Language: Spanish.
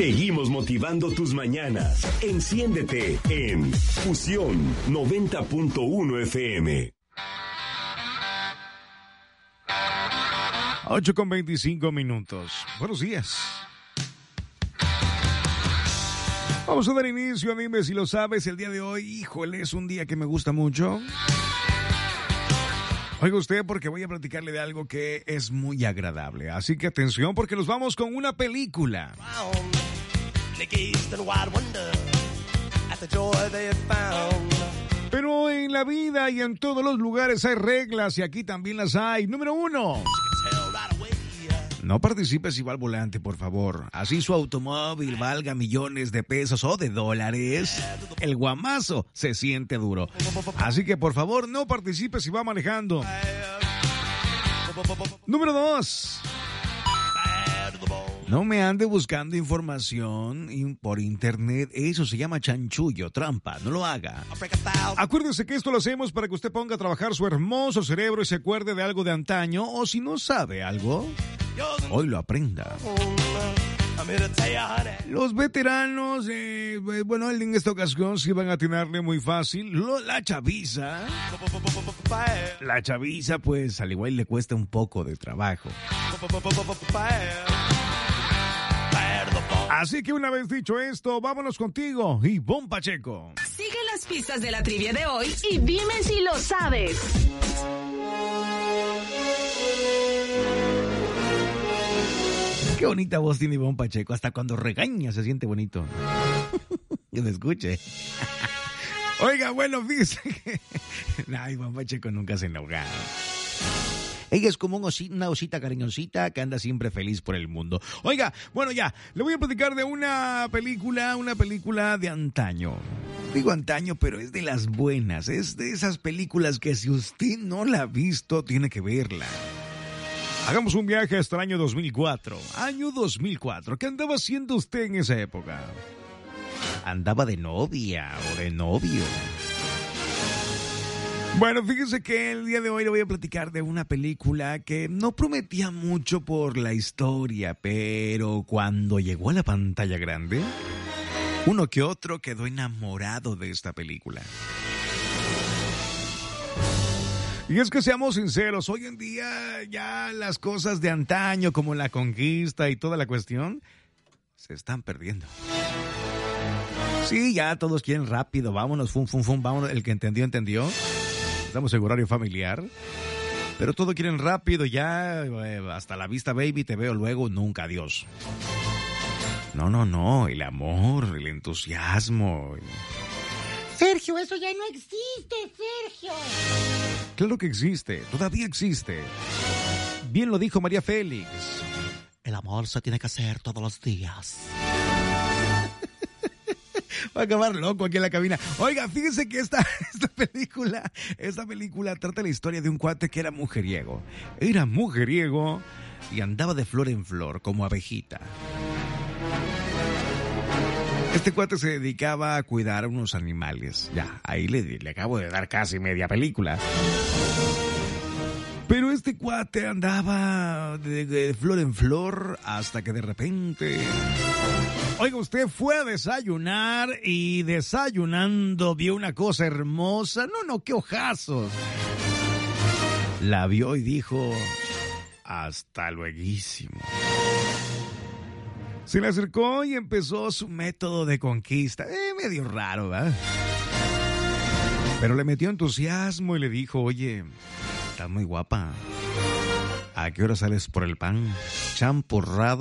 Seguimos motivando tus mañanas. Enciéndete en Fusión 90.1 FM. 8:25. Buenos días. Vamos a dar inicio, dime si lo sabes, el día de hoy. Híjole, es un día que me gusta mucho. Oiga usted, porque voy a platicarle de algo que es muy agradable. Así que atención, porque nos vamos con una película. Pero en la vida y en todos los lugares hay reglas y aquí también las hay. Número 1. No participes si va al volante, por favor. Así su automóvil valga millones de pesos o de dólares. El guamazo se siente duro. Así que, por favor, no participes si va manejando. Número 2. No me ande buscando información por internet. Eso se llama chanchullo, trampa. No lo haga. Acuérdese que esto lo hacemos para que usted ponga a trabajar su hermoso cerebro y se acuerde de algo de antaño. O si no sabe algo, hoy lo aprenda. Los veteranos, en esta ocasión sí van a atinarle muy fácil. La chaviza, pues al igual le cuesta un poco de trabajo. Así que una vez dicho esto, vámonos contigo, Ivonne Pacheco. Sigue las pistas de la trivia de hoy y dime si lo sabes. Qué bonita voz tiene Ivonne Pacheco, hasta cuando regaña se siente bonito. Que me escuche. Oiga, bueno, fíjese que... Ivonne Pacheco nunca se enoja. Ella es como una osita cariñosita que anda siempre feliz por el mundo. Oiga, bueno ya, le voy a platicar de una película de antaño. Digo antaño, pero es de las buenas. Es de esas películas que si usted no la ha visto, tiene que verla. Hagamos un viaje hasta el año 2004. Año 2004. ¿Qué andaba haciendo usted en esa época? ¿Andaba de novia o de novio? Bueno, fíjese que el día de hoy le voy a platicar de una película que no prometía mucho por la historia, pero cuando llegó a la pantalla grande, uno que otro quedó enamorado de esta película. Y es que seamos sinceros, hoy en día ya las cosas de antaño como la conquista y toda la cuestión se están perdiendo. Sí, ya todos quieren rápido, vámonos, vámonos, el que entendió, entendió. Estamos en horario familiar, pero todo quieren rápido ya, hasta la vista baby, te veo luego, nunca, adiós. No, el amor, el entusiasmo. Sergio, eso ya no existe, Sergio. Claro que existe, todavía existe. Bien lo dijo María Félix. El amor se tiene que hacer todos los días. Va a acabar loco aquí en la cabina. Oiga, fíjense que esta película trata la historia de un cuate que era mujeriego. Era mujeriego y andaba de flor en flor como abejita. Este cuate se dedicaba a cuidar a unos animales. Ya, ahí le acabo de dar casi media película. Pero este cuate andaba de flor en flor hasta que de repente... Oiga, usted fue a desayunar y desayunando vio una cosa hermosa. No, qué ojazos. La vio y dijo, hasta lueguísimo. Se le acercó y empezó su método de conquista. Medio raro, ¿verdad? Pero le metió entusiasmo y le dijo, oye, estás muy guapa. ¿A qué hora sales por el pan? Champurrado